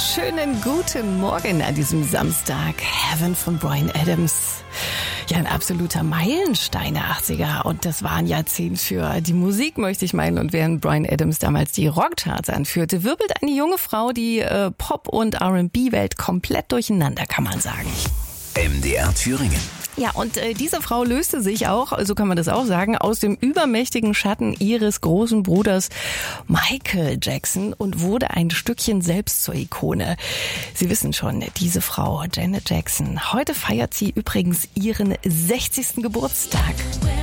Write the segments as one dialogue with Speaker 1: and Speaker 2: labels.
Speaker 1: schönen guten Morgen an diesem Samstag. Heaven von Bryan Adams. Ja, ein absoluter Meilenstein der 80er. Und das war ein Jahrzehnt für die Musik, möchte ich meinen. Und während Bryan Adams damals die Rockcharts anführte, wirbelt eine junge Frau die Pop- und R&B-Welt komplett durcheinander, kann man sagen.
Speaker 2: MDR Thüringen.
Speaker 1: Ja, und diese Frau löste sich auch, so kann man das auch sagen, aus dem übermächtigen Schatten ihres großen Bruders Michael Jackson und wurde ein Stückchen selbst zur Ikone. Sie wissen schon, diese Frau, Janet Jackson, heute feiert sie übrigens ihren 60. Geburtstag.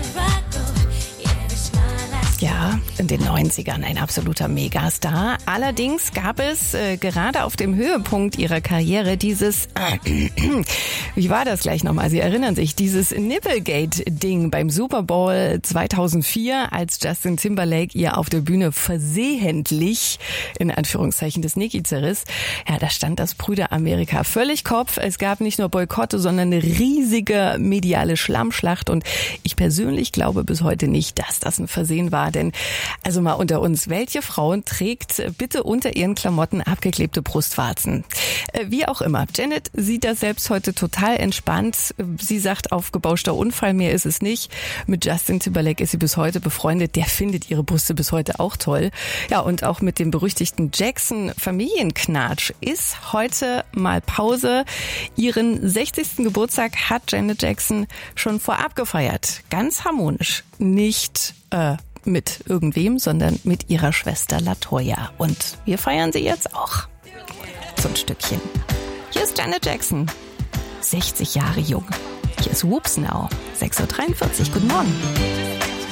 Speaker 1: Ja, in den 90ern ein absoluter Megastar. Allerdings gab es gerade auf dem Höhepunkt ihrer Karriere dieses, wie war das gleich nochmal? Sie erinnern sich, dieses Nipplegate-Ding beim Super Bowl 2004, als Justin Timberlake ihr auf der Bühne versehentlich, in Anführungszeichen, das Nicky zerriss. Ja, da stand das Brüder-Amerika völlig Kopf. Es gab nicht nur Boykotte, sondern eine riesige mediale Schlammschlacht. Und ich persönlich glaube bis heute nicht, dass das ein Versehen war. Denn, also mal unter uns, welche Frauen trägt bitte unter ihren Klamotten abgeklebte Brustwarzen? Wie auch immer. Janet sieht das selbst heute total entspannt. Sie sagt, aufgebauschter Unfall, mehr ist es nicht. Mit Justin Timberlake ist sie bis heute befreundet. Der findet ihre Brüste bis heute auch toll. Ja, und auch mit dem berüchtigten Jackson-Familienknatsch ist heute mal Pause. Ihren 60. Geburtstag hat Janet Jackson schon vorab gefeiert. Ganz harmonisch. Nicht mit irgendwem, sondern mit ihrer Schwester LaToya. Und wir feiern sie jetzt auch. So ein Stückchen. Hier ist Janet Jackson, 60 Jahre jung. Hier ist Whoops Now, 6.43 Uhr. Guten Morgen.